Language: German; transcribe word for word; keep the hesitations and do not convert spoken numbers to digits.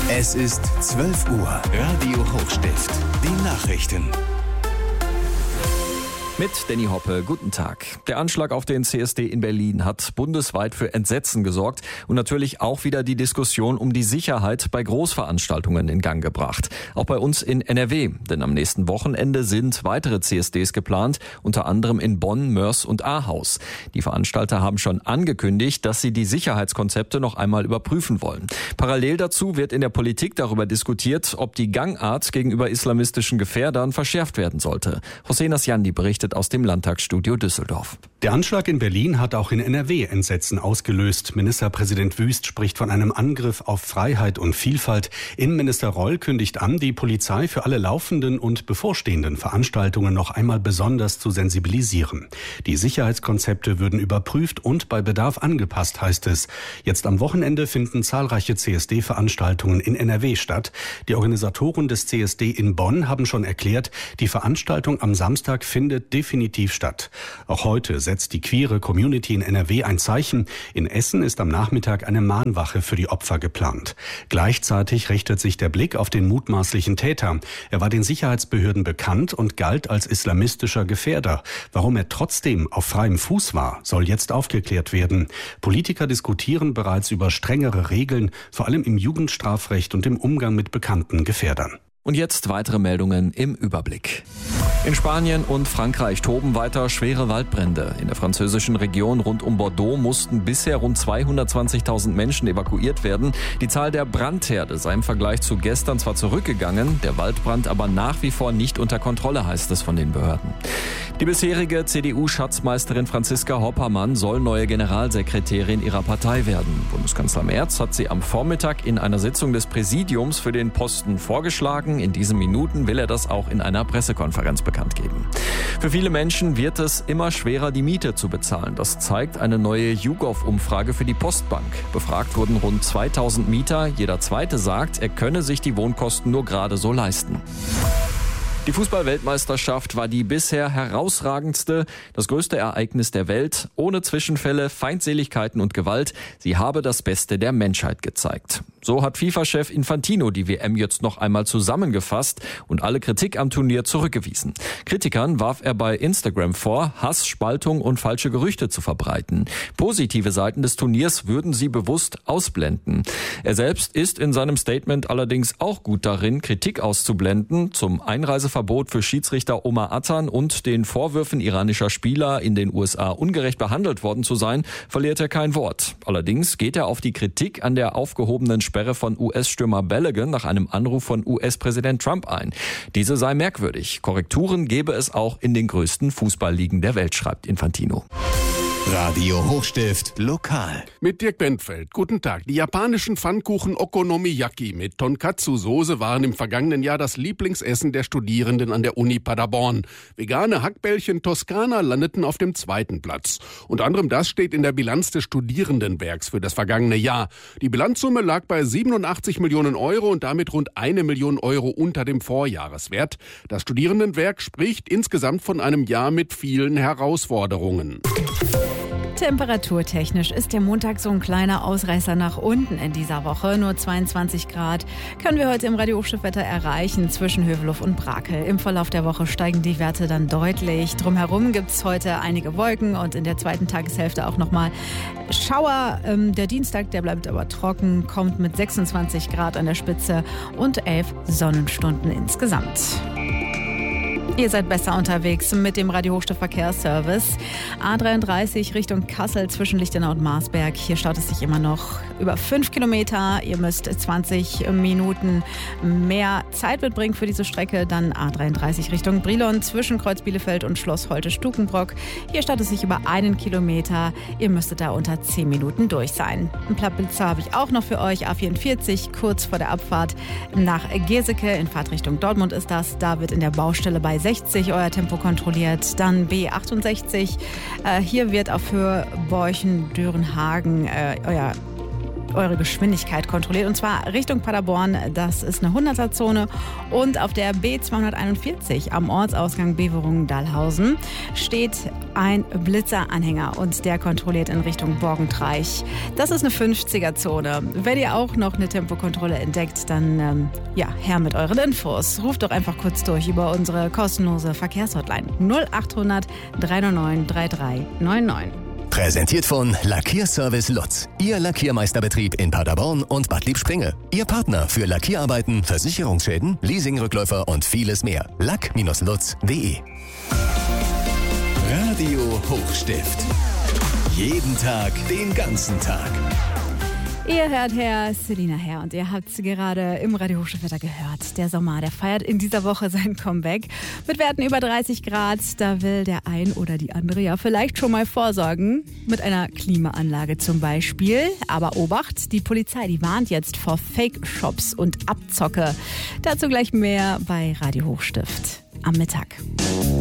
Es ist zwölf Uhr. Radio Hochstift. Die Nachrichten. Mit Danny Hoppe, guten Tag. Der Anschlag auf den C S D in Berlin hat bundesweit für Entsetzen gesorgt und natürlich auch wieder die Diskussion um die Sicherheit bei Großveranstaltungen in Gang gebracht. Auch bei uns in N R W, denn am nächsten Wochenende sind weitere C S Ds geplant, unter anderem in Bonn, Mörs und Ahaus. Die Veranstalter haben schon angekündigt, dass sie die Sicherheitskonzepte noch einmal überprüfen wollen. Parallel dazu wird in der Politik darüber diskutiert, ob die Gangart gegenüber islamistischen Gefährdern verschärft werden sollte. Hossein Asjandi berichtet aus dem Landtagsstudio Düsseldorf. Der Anschlag in Berlin hat auch in N R W Entsetzen ausgelöst. Ministerpräsident Wüst spricht von einem Angriff auf Freiheit und Vielfalt. Innenminister Reul kündigt an, die Polizei für alle laufenden und bevorstehenden Veranstaltungen noch einmal besonders zu sensibilisieren. Die Sicherheitskonzepte würden überprüft und bei Bedarf angepasst, heißt es. Jetzt am Wochenende finden zahlreiche C S D-Veranstaltungen in N R W statt. Die Organisatoren des C S D in Bonn haben schon erklärt, die Veranstaltung am Samstag findet definitiv statt. Auch heute setzt die queere Community in N R W ein Zeichen. In Essen ist am Nachmittag eine Mahnwache für die Opfer geplant. Gleichzeitig richtet sich der Blick auf den mutmaßlichen Täter. Er war den Sicherheitsbehörden bekannt und galt als islamistischer Gefährder. Warum er trotzdem auf freiem Fuß war, soll jetzt aufgeklärt werden. Politiker diskutieren bereits über strengere Regeln, vor allem im Jugendstrafrecht und im Umgang mit bekannten Gefährdern. Und jetzt weitere Meldungen im Überblick. In Spanien und Frankreich toben weiter schwere Waldbrände. In der französischen Region rund um Bordeaux mussten bisher rund zweihundertzwanzigtausend Menschen evakuiert werden. Die Zahl der Brandherde sei im Vergleich zu gestern zwar zurückgegangen, der Waldbrand aber nach wie vor nicht unter Kontrolle, heißt es von den Behörden. Die bisherige C D U-Schatzmeisterin Franziska Hoppermann soll neue Generalsekretärin ihrer Partei werden. Bundeskanzler Merz hat sie am Vormittag in einer Sitzung des Präsidiums für den Posten vorgeschlagen. In diesen Minuten will er das auch in einer Pressekonferenz bekannt geben. Für viele Menschen wird es immer schwerer, die Miete zu bezahlen. Das zeigt eine neue YouGov-Umfrage für die Postbank. Befragt wurden rund zweitausend Mieter. Jeder Zweite sagt, er könne sich die Wohnkosten nur gerade so leisten. Die Fußball-Weltmeisterschaft war die bisher herausragendste, das größte Ereignis der Welt, ohne Zwischenfälle, Feindseligkeiten und Gewalt. Sie habe das Beste der Menschheit gezeigt. So hat FIFA-Chef Infantino die W M jetzt noch einmal zusammengefasst und alle Kritik am Turnier zurückgewiesen. Kritikern warf er bei Instagram vor, Hass, Spaltung und falsche Gerüchte zu verbreiten. Positive Seiten des Turniers würden sie bewusst ausblenden. Er selbst ist in seinem Statement allerdings auch gut darin, Kritik auszublenden, zum Einreiseverbot für Schiedsrichter Omar Attan und den Vorwürfen iranischer Spieler, in den U S A ungerecht behandelt worden zu sein, verliert er kein Wort. Allerdings geht er auf die Kritik an der aufgehobenen Sperre von U S-Stürmer Balogun nach einem Anruf von U S-Präsident Trump ein. Diese sei merkwürdig. Korrekturen gebe es auch in den größten Fußballligen der Welt, schreibt Infantino. Radio Hochstift lokal. Mit Dirk Bentfeld. Guten Tag. Die japanischen Pfannkuchen Okonomiyaki mit Tonkatsu-Soße waren im vergangenen Jahr das Lieblingsessen der Studierenden an der Uni Paderborn. Vegane Hackbällchen Toskana landeten auf dem zweiten Platz. Unter anderem das steht in der Bilanz des Studierendenwerks für das vergangene Jahr. Die Bilanzsumme lag bei siebenundachtzig Millionen Euro und damit rund eine Million Euro unter dem Vorjahreswert. Das Studierendenwerk spricht insgesamt von einem Jahr mit vielen Herausforderungen. Temperaturtechnisch ist der Montag so ein kleiner Ausreißer nach unten in dieser Woche. Nur zweiundzwanzig Grad können wir heute im Radio Hochstiftwetter erreichen zwischen Hövelhof und Brakel. Im Verlauf der Woche steigen die Werte dann deutlich. Drumherum gibt es heute einige Wolken und in der zweiten Tageshälfte auch nochmal Schauer. Der Dienstag, der bleibt aber trocken, kommt mit sechsundzwanzig Grad an der Spitze und elf Sonnenstunden insgesamt. Ihr seid besser unterwegs mit dem Radio Hochstift Verkehrsservice. A dreiunddreißig Richtung Kassel zwischen Lichtenau und Marsberg. Hier staut es sich immer noch über fünf Kilometer. Ihr müsst zwanzig Minuten mehr Zeit mitbringen für diese Strecke. Dann A dreiunddreißig Richtung Brilon zwischen Kreuz Bielefeld und Schloss Holte-Stukenbrock. Hier staut es sich über einen Kilometer. Ihr müsstet da unter zehn Minuten durch sein. Ein Plattblitzer habe ich auch noch für euch. A vierundvierzig kurz vor der Abfahrt nach Geseke in Fahrtrichtung Dortmund ist das. Da wird in der Baustelle bei sechzig euer Tempo kontrolliert. Dann B achtundsechzig. Äh, hier wird auf Höhe Borchen-Dörenhagen äh, euer eure Geschwindigkeit kontrolliert. Und zwar Richtung Paderborn, das ist eine hunderter-Zone. Und auf der B zweihunderteinundvierzig am Ortsausgang Beverungen-Dahlhausen steht ein Blitzeranhänger und der kontrolliert in Richtung Borgentreich. Das ist eine fünfziger-Zone. Wenn ihr auch noch eine Tempokontrolle entdeckt, dann ähm, ja, her mit euren Infos. Ruft doch einfach kurz durch über unsere kostenlose Verkehrshotline null achthundert dreihundertneun dreiunddreißig neunundneunzig. Präsentiert von Lackierservice Lutz. Ihr Lackiermeisterbetrieb in Paderborn und Bad Liebspringe. Ihr Partner für Lackierarbeiten, Versicherungsschäden, Leasingrückläufer und vieles mehr. lack Bindestrich lutz punkt de. Radio Hochstift. Jeden Tag, den ganzen Tag. Ihr hört Herr Selina Herr und ihr habt gerade im Radio Hochstiftwetter gehört. Der Sommer, der feiert in dieser Woche sein Comeback. Mit Werten über dreißig Grad, da will der ein oder die andere ja vielleicht schon mal vorsorgen. Mit einer Klimaanlage zum Beispiel. Aber Obacht, die Polizei, die warnt jetzt vor Fake-Shops und Abzocke. Dazu gleich mehr bei Radio Hochstift am Mittag.